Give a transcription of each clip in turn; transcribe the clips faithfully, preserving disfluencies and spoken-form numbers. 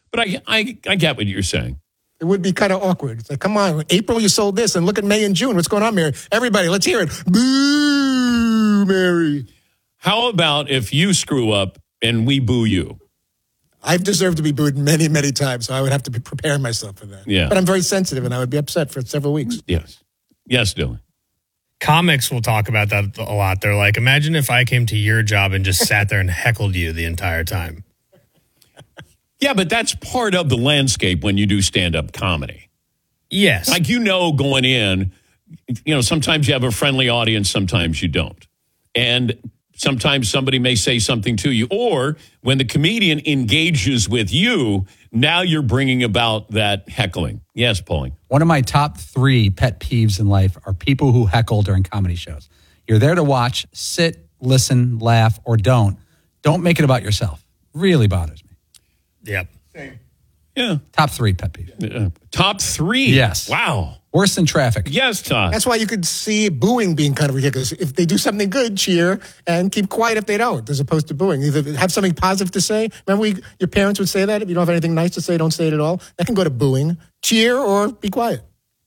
But I, I, I get what you're saying. It would be kind of awkward. It's like, come on, April you sold this, and look at May and June. What's going on, Mary? Everybody, let's hear it. Boo, Mary. How about if you screw up and we boo you? I've deserved to be booed many, many times, so I would have to be preparing myself for that. Yeah. But I'm very sensitive, and I would be upset for several weeks. Yes. Yes, Dylan. Comics will talk about that a lot. They're like, imagine if I came to your job and just sat there and heckled you the entire time. Yeah, but that's part of the landscape when you do stand-up comedy. Yes. Like, you know, going in, you know, sometimes you have a friendly audience, sometimes you don't. And sometimes somebody may say something to you. Or when the comedian engages with you, now you're bringing about that heckling. Yes, Pauline. One of my top three pet peeves in life are people who heckle during comedy shows. You're there to watch, sit, listen, laugh, or don't. Don't make it about yourself. Really bothers me. Yep. Same. Yeah. Top three pet peeves. Uh, top three? Yes. Wow. Worse than traffic. Yes, Todd. That's why you could see booing being kind of ridiculous. If they do something good, cheer, and keep quiet if they don't, as opposed to booing. Either have something positive to say. Remember, we, your parents would say that. If you don't have anything nice to say, don't say it at all. That can go to booing. Cheer or be quiet.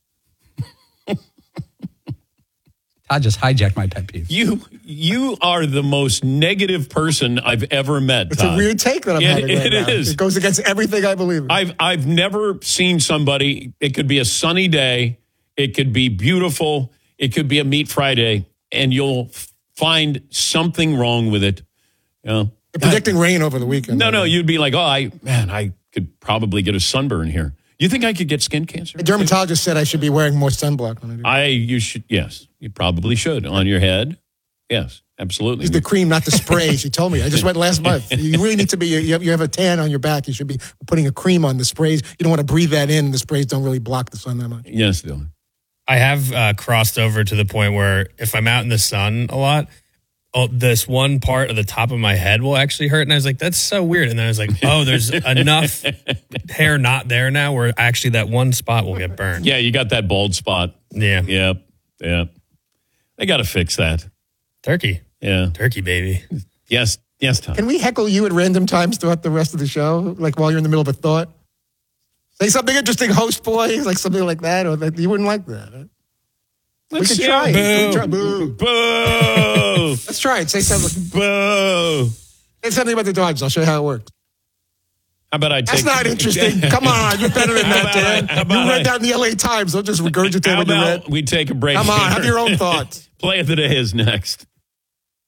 Todd just hijacked my pet peeve. You you are the most negative person I've ever met, It's Todd. a weird take that I'm It- having right it now. is. It goes against everything I believe in. I've I've never seen somebody, it could be a sunny day, it could be beautiful, it could be a meat Friday, and you'll find something wrong with it. You know? They're predicting rain over the weekend. No, no, you'd be like, oh, I man, I could probably get a sunburn here. You think I could get skin cancer? The dermatologist said I should be wearing more sunblock when I do. I, you should, yes, you probably should. On your head, yes, absolutely. Use the cream, not the spray. She told me. I just went last month. You really need to be. You have, you have a tan on your back. You should be putting a cream on the sprays. You don't want to breathe that in. The sprays don't really block the sun that much. Yes, Dylan. I have uh, crossed over to the point where if I'm out in the sun a lot, oh, this one part of the top of my head will actually hurt. And I was like, that's so weird. And then I was like, oh, there's enough hair not there now where actually that one spot will get burned. Yeah, you got that bald spot. Yeah. Yep, yep. They got to fix that. Turkey. Yeah. Turkey, baby. Yes, yes, Tom. Can we heckle you at random times throughout the rest of the show? Like while you're in the middle of a thought? Say something interesting, host boy, like something like that. Or like, you wouldn't like that. Huh? Let's we could see. try it. Boo. We could try- Boo. Boo. Let's try it. Say something. Boo. Say something about the Dodgers. I'll show you how it works. How about I take... That's not interesting. Come on. You're better than How that, about Dan. I- how about You read I- that in the L A Times. Don't just regurgitate How what you read. about we take a break? Come on. here? Have your own thoughts. Play of the day is next.